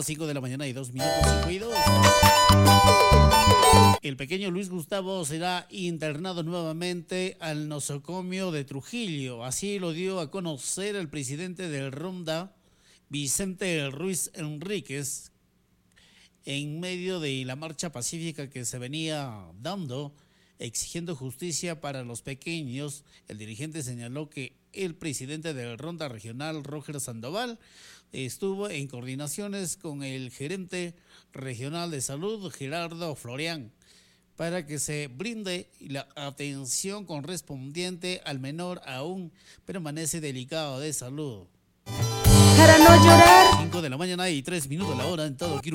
las 5 de la mañana y 2 minutos, 5 y 2. El pequeño Luis Gustavo será internado nuevamente al nosocomio de Trujillo. Así lo dio a conocer el presidente del Ronda, Vicente Ruiz Enríquez, en medio de la marcha pacífica que se venía dando, exigiendo justicia para los pequeños. El dirigente señaló que el presidente del Ronda Regional, Roger Sandoval, estuvo en coordinaciones con el gerente regional de salud, Gerardo Florián, para que se brinde la atención correspondiente al menor. Aún permanece delicado de salud. Para no llorar. 5 de la mañana y 3 minutos la hora en todo